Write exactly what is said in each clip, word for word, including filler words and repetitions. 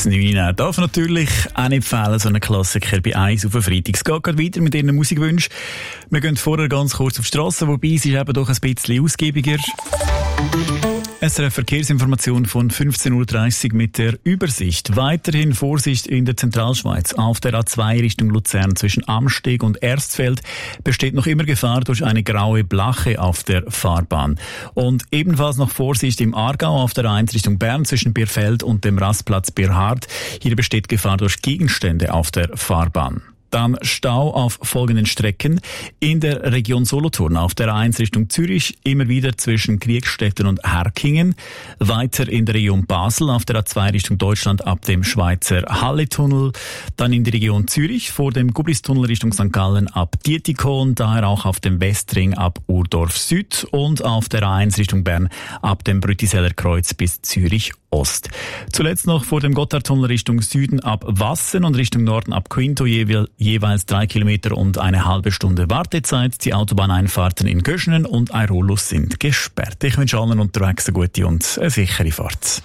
zu neun. Darf natürlich auch nicht fehlen, so ein Klassiker bei eins auf den Freitag. Es geht gerade weiter mit Ihren Musikwünschen. Wir gehen vorher ganz kurz auf die Strasse, wobei es ist eben doch ein bisschen ausgiebiger. Es ist eine Verkehrsinformation von fünfzehn Uhr dreißig mit der Übersicht. Weiterhin Vorsicht in der Zentralschweiz. Auf der A zwei Richtung Luzern zwischen Amsteg und Erstfeld besteht noch immer Gefahr durch eine graue Blache auf der Fahrbahn. Und ebenfalls noch Vorsicht im Aargau auf der A eins Richtung Bern zwischen Bierfeld und dem Rastplatz Bierhard. Hier besteht Gefahr durch Gegenstände auf der Fahrbahn. Dann Stau auf folgenden Strecken. In der Region Solothurn auf der A eins Richtung Zürich, immer wieder zwischen Kriegstetten und Herkingen. Weiter in der Region Basel auf der A zwei Richtung Deutschland ab dem Schweizer Halletunnel. Dann in die Region Zürich vor dem Gublistunnel Richtung Sankt Gallen ab Dietikon. Daher auch auf dem Westring ab Urdorf Süd. Und auf der A eins Richtung Bern ab dem Brütiseller Kreuz bis Zürich Ost. Zuletzt noch vor dem Gotthardtunnel Richtung Süden ab Wassen und Richtung Norden ab Quinto jeweils jeweils drei Kilometer und eine halbe Stunde Wartezeit. Die Autobahneinfahrten in Göschenen und Airolus sind gesperrt. Ich wünsche allen unterwegs eine gute und eine sichere Fahrt.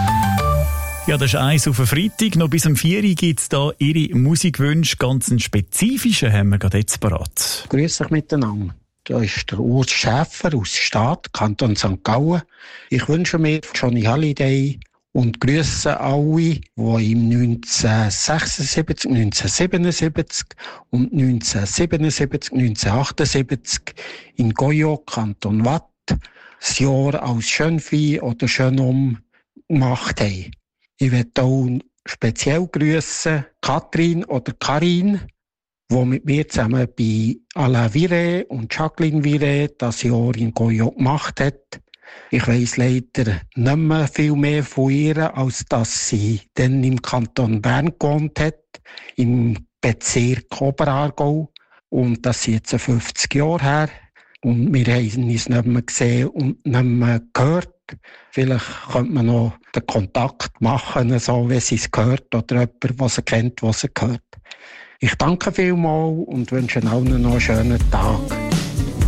Ja, das ist eins auf den Freitag. Noch bis um vier Uhr gibt es da Ihre Musikwünsche. Ganz einen spezifischen haben wir gerade jetzt parat. Grüß euch miteinander. Da ist der Urs Schäfer aus Stadt, Kanton Sankt Gallen. Ich wünsche mir Johnny Halliday und grüße alle, die im neunzehnhundertsechsundsiebzig, neunzehnhundertsiebenundsiebzig und neunzehnhundertsiebenundsiebzig, neunzehnhundertachtundsiebzig in Goyo, Kanton Watt, das Jahr als Schönvieh oder Schönum gemacht haben. Ich möchte auch speziell grüßen Katrin oder Karin, die mit mir zusammen bei Alain Viré und Jacqueline Viré das Jahr in Goyo gemacht hat. Ich weiss leider nicht mehr viel mehr von ihr, als dass sie dann im Kanton Bern gewohnt hat, im Bezirk Oberaargau. Und das ist jetzt fünfzig Jahre her. Und wir haben uns nicht mehr gesehen und nicht mehr gehört. Vielleicht könnte man noch den Kontakt machen, so wie sie es gehört, oder jemand, der sie kennt, was sie gehört. Ich danke vielmals und wünsche allen noch einen schönen Tag.